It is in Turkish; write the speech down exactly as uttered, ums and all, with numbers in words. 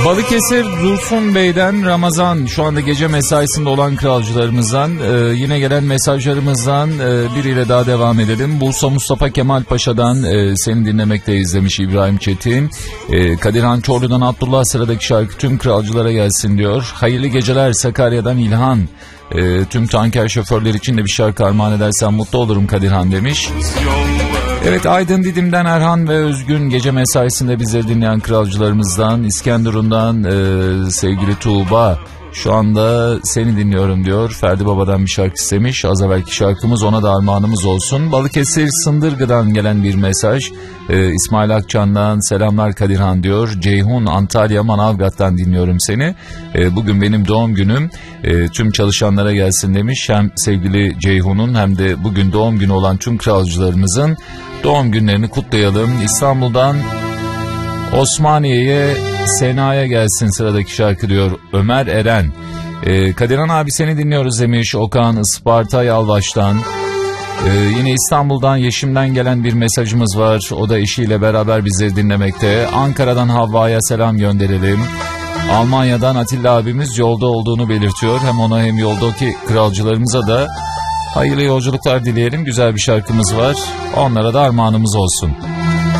Balıkesir Dursun Bey'den Ramazan, şu anda gece mesaisinde olan kralcılarımızdan e, yine gelen mesajlarımızdan e, biriyle daha devam edelim. Bursa Mustafa Kemal Paşa'dan e, seni dinlemekteyiz demiş İbrahim Çetin. E, Kadirhan Çorlu'dan Abdullah, sıradaki şarkı tüm kralcılara gelsin diyor. Hayırlı geceler Sakarya'dan İlhan. E, tüm tanker şoförler için de bir şarkı armağan edersen mutlu olurum Kadirhan demiş. Evet, Aydın Didim'den Erhan ve Özgün, gece mesaisinde bizleri dinleyen kralcılarımızdan. İskenderun'dan e, sevgili Tuğba, şu anda seni dinliyorum diyor. Ferdi Baba'dan bir şarkı istemiş. Az evvelki şarkımız ona da armağanımız olsun. Balıkesir Sındırgı'dan gelen bir mesaj. Ee, İsmail Akçan'dan selamlar Kadirhan diyor. Ceyhun Antalya Manavgat'tan dinliyorum seni. Ee, bugün benim doğum günüm. Ee, tüm çalışanlara gelsin demiş. Hem sevgili Ceyhun'un hem de bugün doğum günü olan tüm kralcılarımızın doğum günlerini kutlayalım. İstanbul'dan Osmaniye'ye Sena'ya gelsin sıradaki şarkı diyor Ömer Eren. Ee, Kadirhan abi seni dinliyoruz demiş Okan Isparta Yalvaç'tan. Ee, yine İstanbul'dan Yeşim'den gelen bir mesajımız var. O da eşiyle beraber bizleri dinlemekte. Ankara'dan Havva'ya selam gönderelim. Almanya'dan Atilla abimiz yolda olduğunu belirtiyor. Hem ona hem yoldaki kralcılarımıza da hayırlı yolculuklar dileyelim. Güzel bir şarkımız var. Onlara da armağanımız olsun.